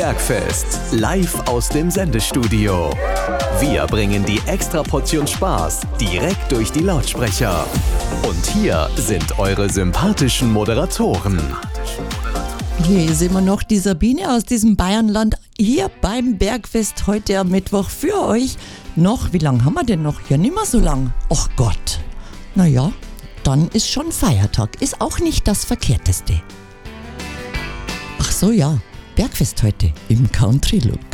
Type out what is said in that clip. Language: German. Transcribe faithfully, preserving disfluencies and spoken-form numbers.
Bergfest, live aus dem Sendestudio. Wir bringen die Extraportion Spaß direkt durch die Lautsprecher. Und hier sind eure sympathischen Moderatoren. Hier ist immer noch die Sabine aus diesem Bayernland, hier beim Bergfest heute am Mittwoch für euch. Noch, wie lange haben wir denn noch? Ja, nicht mehr so lang. Ach Gott. Naja, dann ist schon Feiertag. Ist auch nicht das Verkehrteste. Ach so, ja. Bergfest heute im Country Loop.